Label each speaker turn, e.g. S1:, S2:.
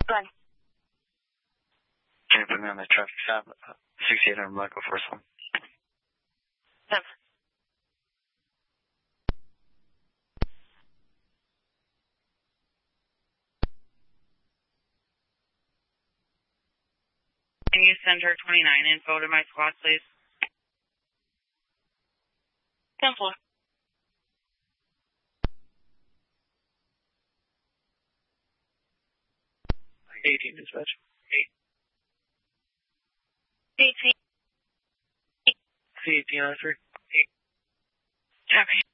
S1: Glenn.
S2: Can you put me on the traffic stop? 6800 Michael Force 1.
S1: Yep.
S3: Can you send her 29 info to my squad, please?
S1: Simple.
S2: 18 dispatch.
S1: 18.
S2: C1803.
S3: Copy.